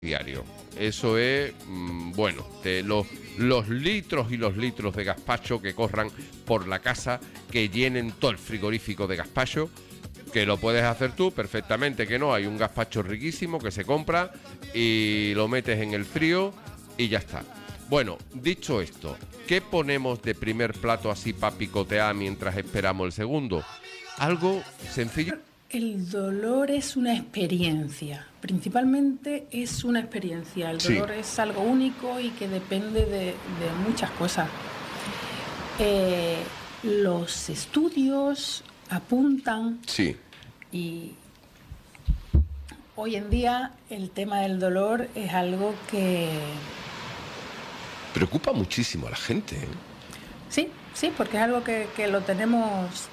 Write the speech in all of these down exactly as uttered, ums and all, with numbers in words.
diario. Eso es, mmm, bueno, de los, los litros y los litros de gazpacho que corran por la casa, que llenen todo el frigorífico de gazpacho, que lo puedes hacer tú perfectamente, que no, hay un gazpacho riquísimo que se compra y lo metes en el frío y ya está. Bueno, dicho esto, ¿qué ponemos de primer plato así para picotear mientras esperamos el segundo? Algo sencillo. El dolor es una experiencia, principalmente es una experiencia. El dolor sí. es algo único y que depende de, de muchas cosas. Eh, los estudios apuntan sí. y hoy en día el tema del dolor es algo que preocupa muchísimo a la gente, ¿eh? Sí, sí, porque es algo que, que lo tenemos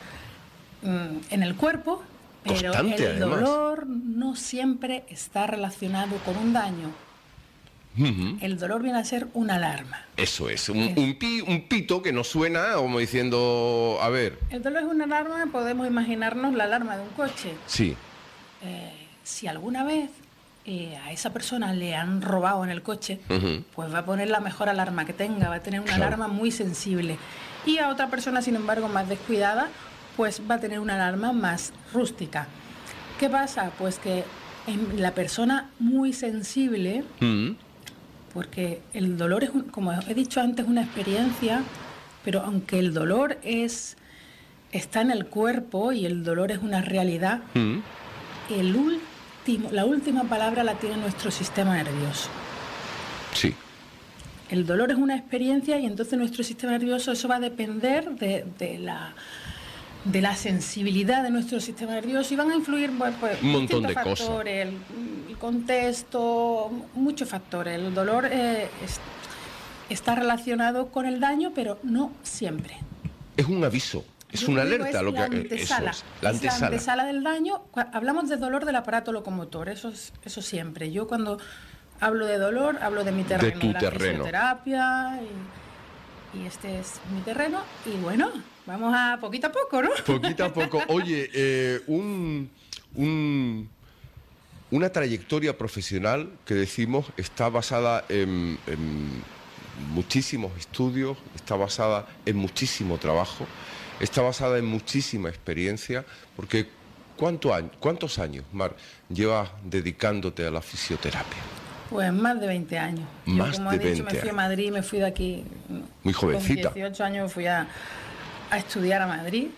mm, en el cuerpo. Pero constante, el además. dolor no siempre está relacionado con un daño. Uh-huh. El dolor viene a ser una alarma. Eso es, un, un, pi, un pito que nos suena como diciendo, a ver... El dolor es una alarma, podemos imaginarnos la alarma de un coche. Sí. Eh, si alguna vez eh, a esa persona le han robado en el coche, uh-huh. pues va a poner la mejor alarma que tenga, va a tener una claro. alarma muy sensible. Y a otra persona, sin embargo, más descuidada, pues va a tener una alarma más rústica. ¿Qué pasa? Pues que en la persona muy sensible, mm. porque el dolor es, un, como he dicho antes, una experiencia, pero aunque el dolor es está en el cuerpo y el dolor es una realidad, mm. el último, la última palabra la tiene nuestro sistema nervioso. Sí. El dolor es una experiencia y entonces nuestro sistema nervioso, eso va a depender de, de la... de la sensibilidad de nuestro sistema nervioso y van a influir pues, pues, un montón de factores, cosas. El, el contexto, muchos factores. El dolor eh, es, está relacionado con el daño, pero no siempre. Es un aviso, es Yo una digo, alerta. Es lo la que antesala, eso es, la antesala. Es la antesala del daño. Hablamos de dolor del aparato locomotor, eso, es, eso siempre. Yo cuando hablo de dolor, hablo de mi terreno, de tu la terreno. fisioterapia y, y este es mi terreno y bueno... Vamos a poquito a poco, ¿no? Poquito a poco. Oye, eh, un, un, una trayectoria profesional que decimos está basada en, en muchísimos estudios, está basada en muchísimo trabajo, está basada en muchísima experiencia, porque ¿cuánto año, ¿cuántos años, Mar, llevas dedicándote a la fisioterapia? Pues más de veinte años. Más Yo, como de he dicho, veinte me fui a Madrid y me fui de aquí. Muy jovencita. Con dieciocho años fui a... a estudiar a Madrid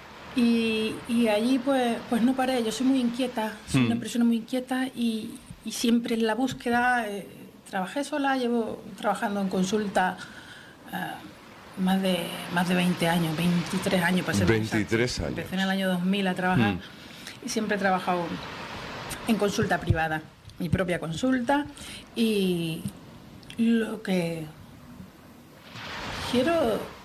y, y allí pues, pues no paré. Yo soy muy inquieta, soy mm. una persona muy inquieta y, y siempre en la búsqueda eh, trabajé sola, llevo trabajando en consulta uh, más, de, más de veinte años, veintitrés años para ser veintitrés años. Empecé en el año dos mil a trabajar mm. y siempre he trabajado en consulta privada, mi propia consulta, y lo que quiero...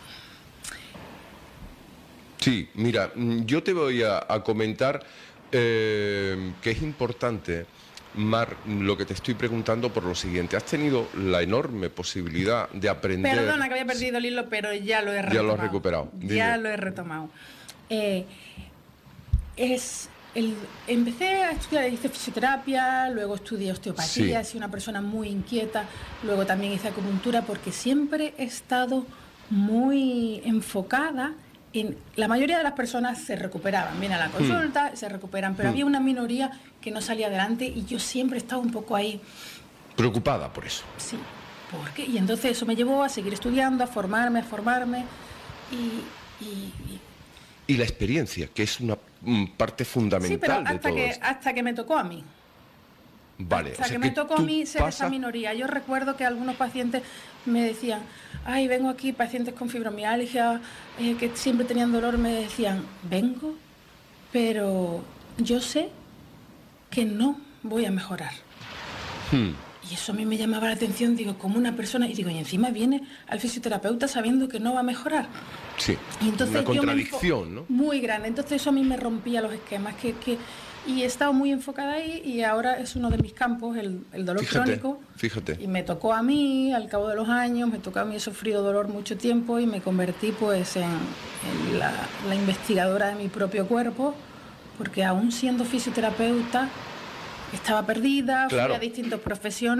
Sí, mira, yo te voy a, a comentar eh, que es importante, Mar, lo que te estoy preguntando por lo siguiente. Has tenido la enorme posibilidad de aprender... Perdona que había perdido el hilo, pero ya lo he retomado. Ya lo has recuperado. Dime. Ya lo he retomado. Eh, es el, empecé a estudiar, hice fisioterapia, luego estudié osteopatía, sí. Soy una persona muy inquieta, luego también hice acupuntura, porque siempre he estado muy enfocada... En, la mayoría de las personas se recuperaban, vienen a la consulta, mm. se recuperan, pero mm. había una minoría que no salía adelante y yo siempre he estado un poco ahí. Preocupada por eso. Sí, ¿por qué? Y entonces eso me llevó a seguir estudiando, a formarme, a formarme y... Y, y... y la experiencia, que es una parte fundamental sí, pero hasta de todo que, esto. hasta que me tocó a mí. Vale, hasta o sea, que me que tocó a mí ser pasa... esa minoría. Yo recuerdo que algunos pacientes me decían, ay, vengo aquí, pacientes con fibromialgia, eh, que siempre tenían dolor, me decían, vengo, pero yo sé que no voy a mejorar. Hmm. Y eso a mí me llamaba la atención, digo, como una persona, y digo, y encima viene al fisioterapeuta sabiendo que no va a mejorar. Sí, y entonces una contradicción, yo me ¿no? Muy grande, entonces eso a mí me rompía los esquemas, que... que y he estado muy enfocada ahí y ahora es uno de mis campos, el, el dolor fíjate, crónico. Fíjate. Y me tocó a mí, al cabo de los años, me tocó a mí, he sufrido dolor mucho tiempo y me convertí pues en, en la, la investigadora de mi propio cuerpo, porque aún siendo fisioterapeuta estaba perdida, claro. fui a distintos profesionales.